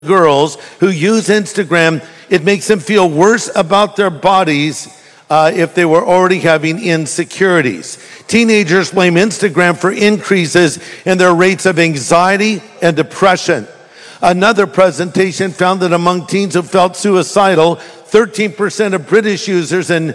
girls who use Instagram, it makes them feel worse about their bodies if they were already having insecurities. Teenagers blame Instagram for increases in their rates of anxiety and depression. Another presentation found that among teens who felt suicidal, 13% of British users and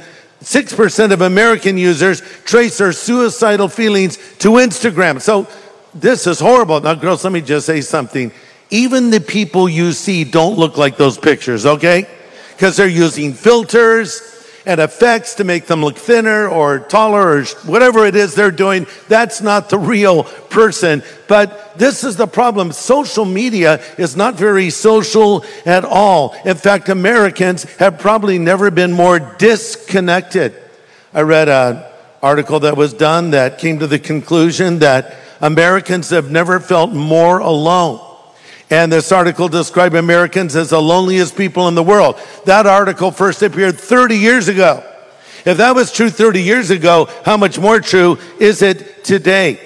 6% of American users trace their suicidal feelings to Instagram. So this is horrible. Now, girls, let me just say something. Even the people you see don't look like those pictures, okay? Because they're using filters and effects to make them look thinner or taller or whatever it is they're doing. That's not the real person. But this is the problem. Social media is not very social at all. In fact, Americans have probably never been more disconnected. I read an article that was done that came to the conclusion that Americans have never felt more alone. And this article described Americans as the loneliest people in the world. That article first appeared 30 years ago. If that was true 30 years ago, how much more true is it today?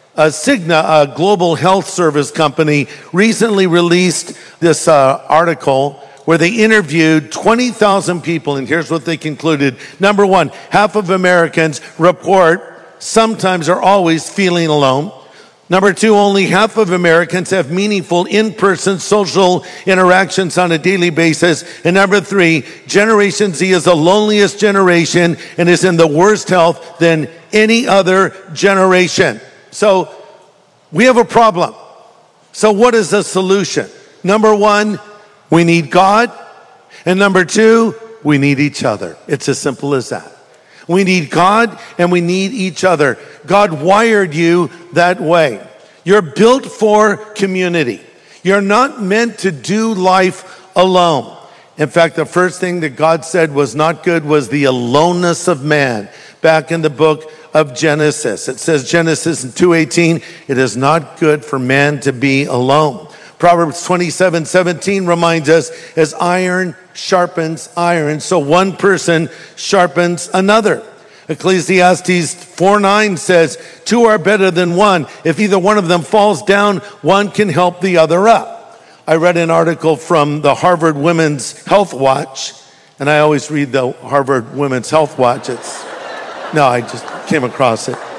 Cigna, a global health service company, recently released this article where they interviewed 20,000 people, and here's what they concluded. Number one, half of Americans report sometimes or always feeling alone. Number two, only half of Americans have meaningful in-person social interactions on a daily basis. And number three, Generation Z is the loneliest generation and is in the worst health than any other generation. So we have a problem. So what is the solution? Number one, we need God. And number two, we need each other. It's as simple as that. We need God and we need each other. God wired you that way. You're built for community. You're not meant to do life alone. In fact, the first thing that God said was not good was the aloneness of man. Back in the book of Genesis, it says Genesis 2:18, it is not good for man to be alone. Proverbs 27:17 reminds us, as iron sharpens iron, so one person sharpens another. Ecclesiastes 4:9 says, two are better than one. If either one of them falls down, one can help the other up. I read an article from the Harvard Women's Health Watch, and I always read the Harvard Women's Health Watch. I just came across it.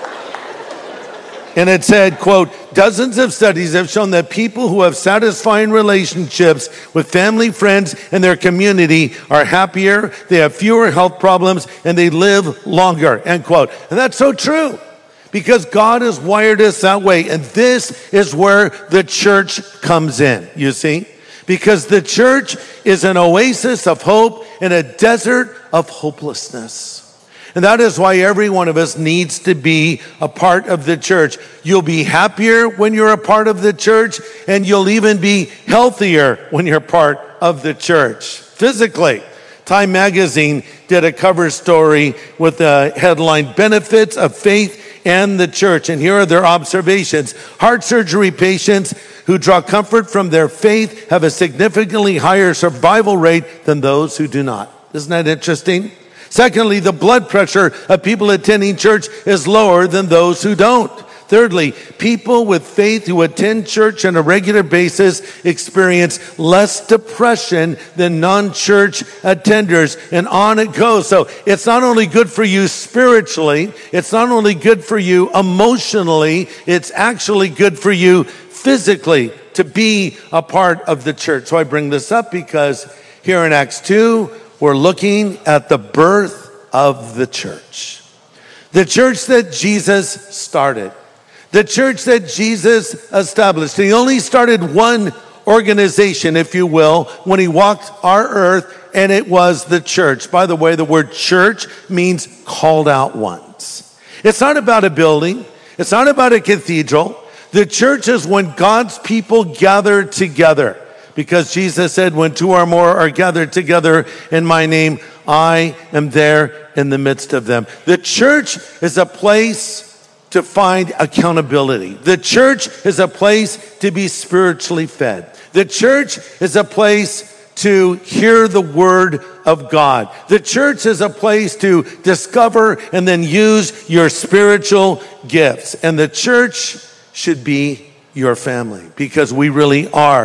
And it said, quote, dozens of studies have shown that people who have satisfying relationships with family, friends, and their community are happier, they have fewer health problems, and they live longer, end quote. And that's so true because God has wired us that way. And this is where the church comes in, you see? Because the church is an oasis of hope in a desert of hopelessness. And that is why every one of us needs to be a part of the church. You'll be happier when you're a part of the church, and you'll even be healthier when you're part of the church. Physically, Time magazine did a cover story with the headline, Benefits of Faith and the Church. And here are their observations. Heart surgery patients who draw comfort from their faith have a significantly higher survival rate than those who do not. Isn't that interesting? Secondly, the blood pressure of people attending church is lower than those who don't. Thirdly, people with faith who attend church on a regular basis experience less depression than non-church attenders, and on it goes. So it's not only good for you spiritually, it's not only good for you emotionally, it's actually good for you physically to be a part of the church. So I bring this up because here in Acts 2, we're looking at the birth of the church. The church that Jesus started. The church that Jesus established. He only started one organization, if you will, when he walked our earth, and it was the church. By the way, the word church means called out ones. It's not about a building. It's not about a cathedral. The church is when God's people gather together. Because Jesus said, when two or more are gathered together in my name, I am there in the midst of them. The church is a place to find accountability. The church is a place to be spiritually fed. The church is a place to hear the word of God. The church is a place to discover and then use your spiritual gifts. And the church should be your family because we really are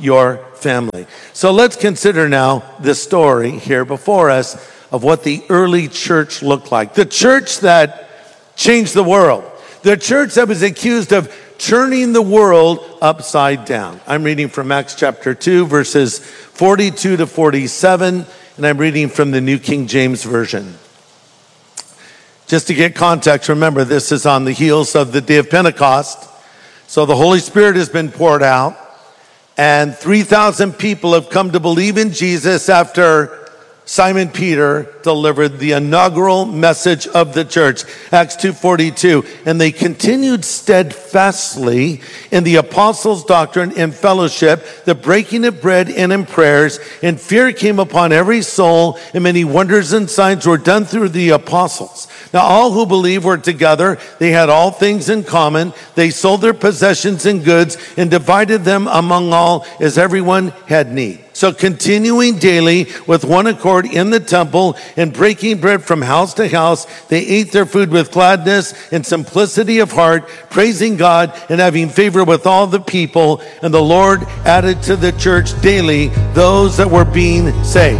your family. So let's consider now the story here before us of what the early church looked like. The church that changed the world. The church that was accused of turning the world upside down. I'm reading from Acts chapter 2, verses 42 to 47, and I'm reading from the New King James Version. Just to get context, remember this is on the heels of the day of Pentecost. So the Holy Spirit has been poured out, and 3,000 people have come to believe in Jesus after Simon Peter delivered the inaugural message of the church, Acts 2:42. And they continued steadfastly in the apostles' doctrine and fellowship, the breaking of bread and in prayers, and fear came upon every soul, and many wonders and signs were done through the apostles. Now all who believed were together. They had all things in common. They sold their possessions and goods and divided them among all as everyone had need. So continuing daily with one accord in the temple and breaking bread from house to house, they ate their food with gladness and simplicity of heart, praising God and having favor with all the people. And the Lord added to the church daily those that were being saved.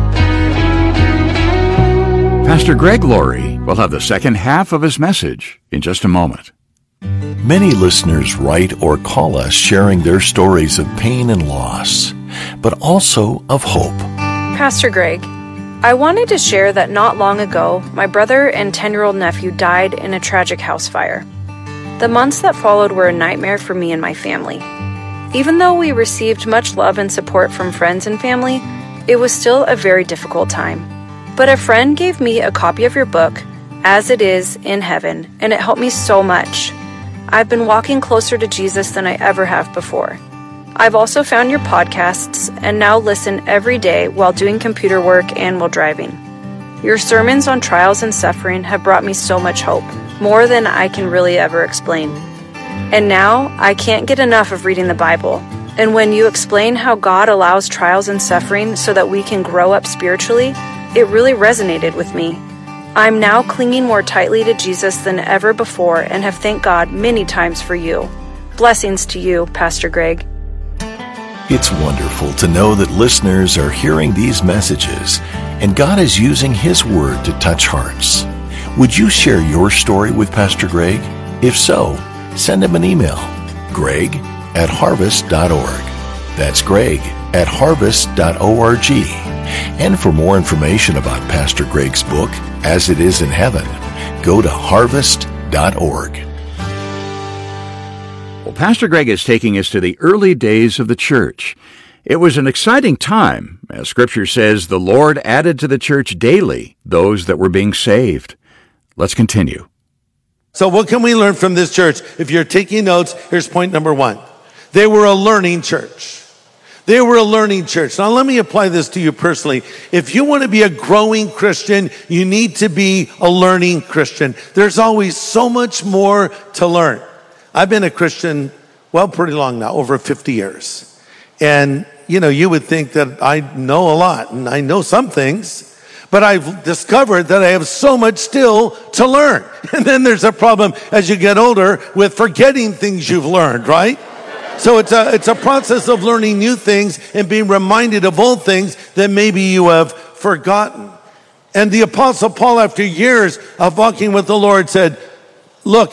Pastor Greg Laurie will have the second half of his message in just a moment. Many listeners write or call us sharing their stories of pain and loss, but also of hope. Pastor Greg, I wanted to share that not long ago, my brother and 10-year-old nephew died in a tragic house fire. The months that followed were a nightmare for me and my family. Even though we received much love and support from friends and family, it was still a very difficult time. But a friend gave me a copy of your book, As It Is in Heaven, and it helped me so much. I've been walking closer to Jesus than I ever have before. I've also found your podcasts and now listen every day while doing computer work and while driving. Your sermons on trials and suffering have brought me so much hope, more than I can really ever explain. And now I can't get enough of reading the Bible. And when you explain how God allows trials and suffering so that we can grow up spiritually, it really resonated with me. I'm now clinging more tightly to Jesus than ever before and have thanked God many times for you. Blessings to you, Pastor Greg. It's wonderful to know that listeners are hearing these messages and God is using His Word to touch hearts. Would you share your story with Pastor Greg? If so, send him an email, greg@harvest.org. That's greg@harvest.org. And for more information about Pastor Greg's book, As It Is in Heaven, go to harvest.org. Well, Pastor Greg is taking us to the early days of the church. It was an exciting time. As Scripture says, the Lord added to the church daily those that were being saved. Let's continue. So what can we learn from this church? If you're taking notes, here's point number 1. They were a learning church. They were a learning church. Now let me apply this to you personally. If you want to be a growing Christian, you need to be a learning Christian. There's always so much more to learn. I've been a Christian, pretty long now, over 50 years. And, you would think that I know a lot, and I know some things, but I've discovered that I have so much still to learn. And then there's a problem as you get older with forgetting things you've learned, right? So it's a process of learning new things and being reminded of old things that maybe you have forgotten. And the Apostle Paul, after years of walking with the Lord, said, look,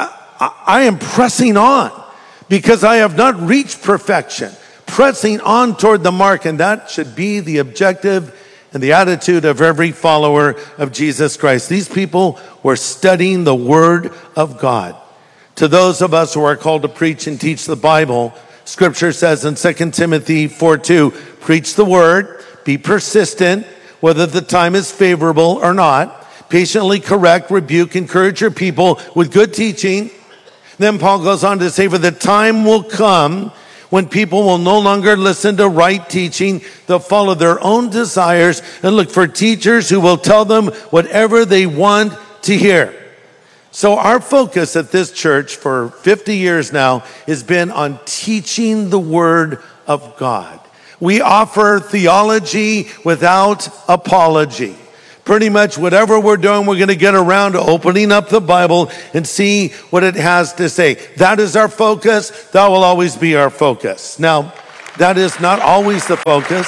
I am pressing on because I have not reached perfection. Pressing on toward the mark, and that should be the objective and the attitude of every follower of Jesus Christ. These people were studying the Word of God. To those of us who are called to preach and teach the Bible, Scripture says in 2 Timothy 4:2, preach the Word, be persistent, whether the time is favorable or not. Patiently correct, rebuke, encourage your people with good teaching. Then Paul goes on to say, for the time will come when people will no longer listen to right teaching. They'll follow their own desires and look for teachers who will tell them whatever they want to hear. So our focus at this church for 50 years now has been on teaching the Word of God. We offer theology without apology. Pretty much whatever we're doing, we're going to get around to opening up the Bible and see what it has to say. That is our focus. That will always be our focus. Now, That is not always the focus.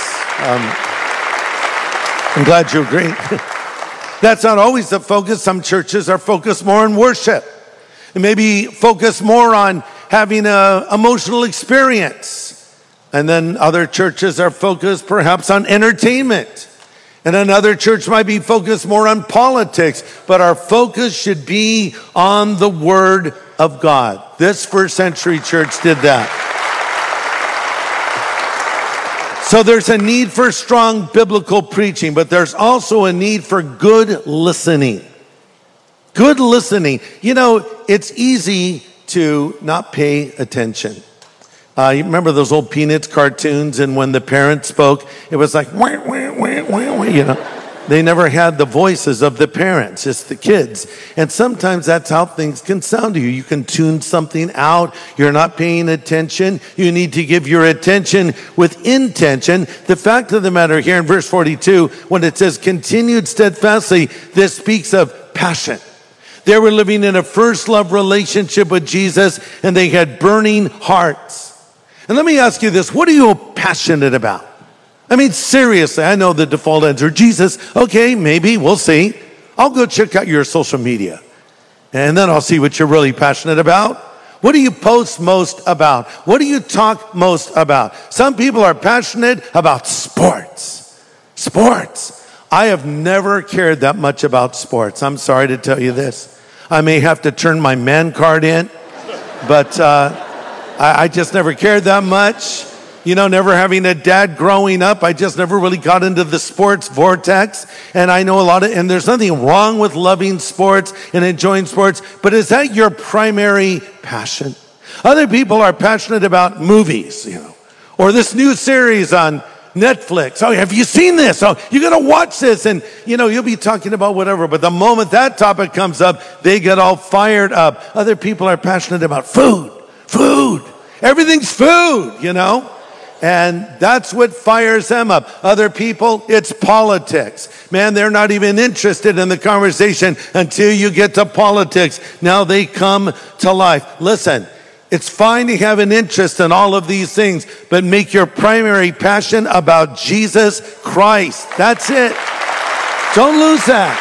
I'm glad you agree. That's not always the focus. Some churches are focused more on worship, and maybe focus more on having an emotional experience. And then other churches are focused perhaps on entertainment. And another church might be focused more on politics. But our focus should be on the Word of God. This first century church did that. So there's a need for strong biblical preaching, but there's also a need for good listening. Good listening. You know, it's easy to not pay attention. You remember those old Peanuts cartoons, and when the parents spoke, it was like, wah, wah, wah, wah, wah, you know. They never had the voices of the parents, it's the kids. And sometimes that's how things can sound to you. You can tune something out. You're not paying attention. You need to give your attention with intention. The fact of the matter here in verse 42, when it says continued steadfastly, this speaks of passion. They were living in a first love relationship with Jesus, and they had burning hearts. And let me ask you this, what are you passionate about? I mean, seriously, I know the default answer, Jesus. Okay, maybe, we'll see. I'll go check out your social media, and then I'll see what you're really passionate about. What do you post most about? What do you talk most about? Some people are passionate about sports. Sports. I have never cared that much about sports. I'm sorry to tell you this. I may have to turn my man card in, but I just never cared that much. You know, never having a dad growing up, I just never really got into the sports vortex. And I know and there's nothing wrong with loving sports and enjoying sports, but is that your primary passion? Other people are passionate about movies, you know, or this new series on Netflix. Oh, have you seen this? Oh, you got to watch this. And, you know, you'll be talking about whatever, but the moment that topic comes up, they get all fired up. Other people are passionate about food. Everything's food, you know. And that's what fires them up. Other people, it's politics. Man, they're not even interested in the conversation until you get to politics. Now they come to life. Listen, it's fine to have an interest in all of these things, but make your primary passion about Jesus Christ. That's it. Don't lose that.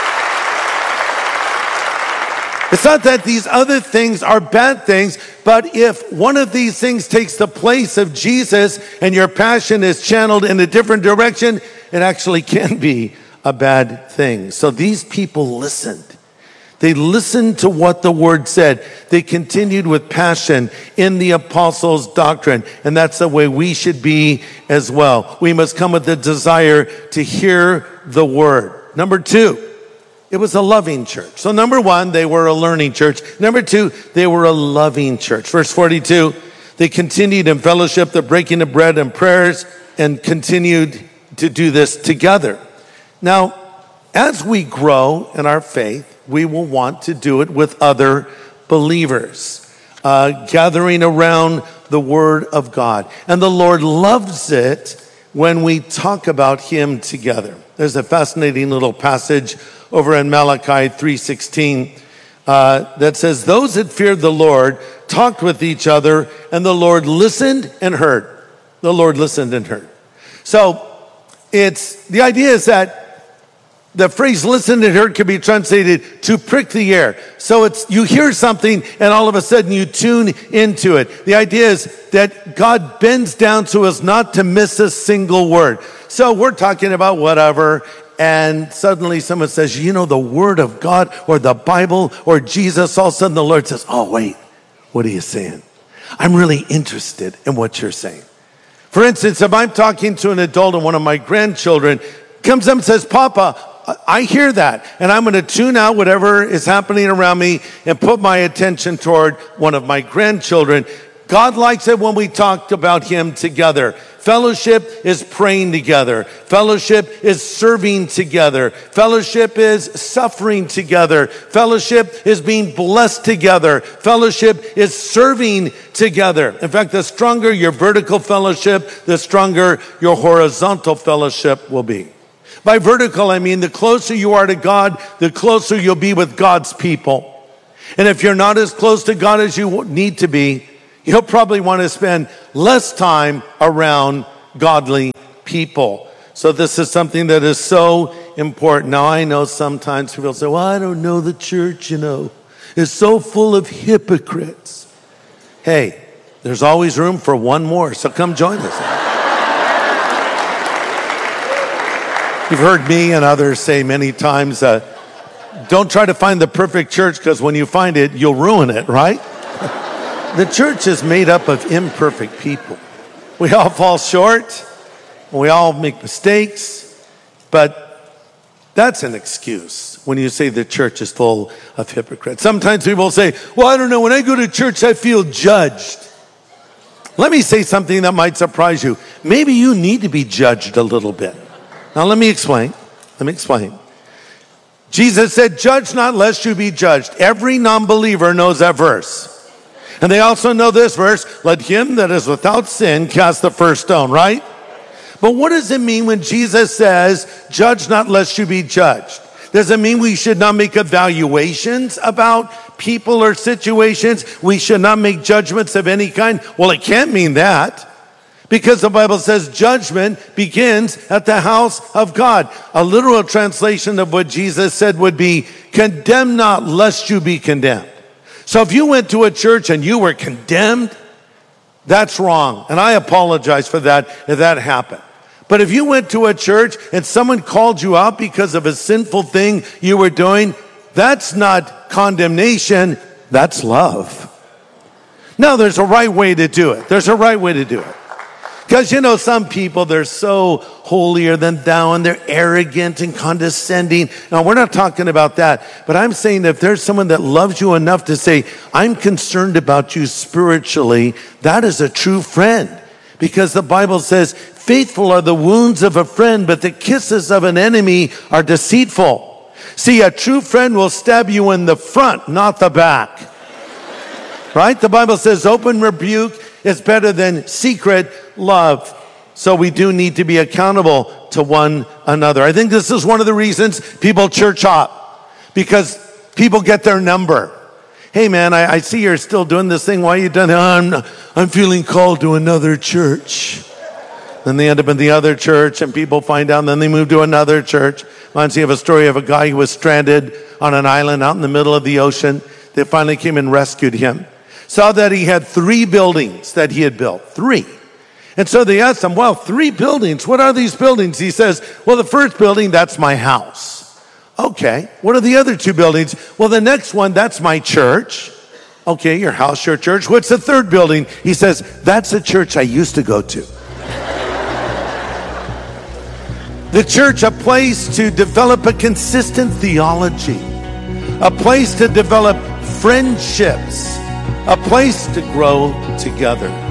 It's not that these other things are bad things, but if one of these things takes the place of Jesus and your passion is channeled in a different direction, it actually can be a bad thing. So these people listened. They listened to what the Word said. They continued with passion in the apostles' doctrine. And that's the way we should be as well. We must come with the desire to hear the Word. Number 2. It was a loving church. So number 1, they were a learning church. Number 2, they were a loving church. Verse 42, they continued in fellowship, the breaking of bread and prayers, and continued to do this together. Now, as we grow in our faith, we will want to do it with other believers, gathering around the Word of God. And the Lord loves it when we talk about Him together. There's a fascinating little passage over in Malachi 3:16 that says, those that feared the Lord talked with each other, and the Lord listened and heard. The Lord listened and heard. So the idea is that the phrase listened and heard can be translated to prick the ear. So you hear something and all of a sudden you tune into it. The idea is that God bends down so as not to miss a single word. So we're talking about whatever, and suddenly someone says, you know, the Word of God or the Bible or Jesus. All of a sudden the Lord says, oh, wait, what are you saying? I'm really interested in what you're saying. For instance, if I'm talking to an adult and one of my grandchildren comes up and says, Papa, I hear that, and I'm going to tune out whatever is happening around me and put my attention toward one of my grandchildren. God likes it when we talk about Him together. Fellowship is praying together. Fellowship is serving together. Fellowship is suffering together. Fellowship is being blessed together. Fellowship is serving together. In fact, the stronger your vertical fellowship, the stronger your horizontal fellowship will be. By vertical, I mean the closer you are to God, the closer you'll be with God's people. And if you're not as close to God as you need to be, You'll probably want to spend less time around godly people. So this is something that is so important. Now, I know sometimes people say, well, I don't know, the church, is so full of hypocrites. Hey, there's always room for one more, so come join us. You've heard me and others say many times, don't try to find the perfect church, because when you find it, you'll ruin it, right? The church is made up of imperfect people. We all fall short. We all make mistakes. But that's an excuse when you say the church is full of hypocrites. Sometimes people say, well, I don't know, when I go to church, I feel judged. Let me say something that might surprise you. Maybe you need to be judged a little bit. Now, let me explain. Jesus said, judge not lest you be judged. Every non-believer knows that verse. And they also know this verse, let him that is without sin cast the first stone, right? But what does it mean when Jesus says, judge not lest you be judged? Does it mean we should not make evaluations about people or situations? We should not make judgments of any kind? Well, it can't mean that. Because the Bible says judgment begins at the house of God. A literal translation of what Jesus said would be, condemn not lest you be condemned. So if you went to a church and you were condemned, that's wrong. And I apologize for that if that happened. But if you went to a church and someone called you out because of a sinful thing you were doing, that's not condemnation, that's love. Now, there's a right way to do it. Because, some people, they're so holier than thou, and they're arrogant and condescending. Now, we're not talking about that. But I'm saying that if there's someone that loves you enough to say, I'm concerned about you spiritually, that is a true friend. Because the Bible says, faithful are the wounds of a friend, but the kisses of an enemy are deceitful. See, a true friend will stab you in the front, not the back. Right? The Bible says open rebuke is better than secret love. So we do need to be accountable to one another. I think this is one of the reasons people church hop, because people get their number. Hey man, I see you're still doing this thing. Why are you doing it? I'm feeling called to another church. Then they end up in the other church and people find out, and then they move to another church. Reminds me of a story of a guy who was stranded on an island out in the middle of the ocean. They finally came and rescued him. Saw that he had 3 buildings that he had built. 3. And so they asked him, well, 3 buildings. What are these buildings? He says, well, the first building, that's my house. Okay. What are the other 2 buildings? Well, the next one, that's my church. Okay, your house, your church. What's the third building? He says, that's a church I used to go to. The church, a place to develop a consistent theology, a place to develop friendships, a place to grow together.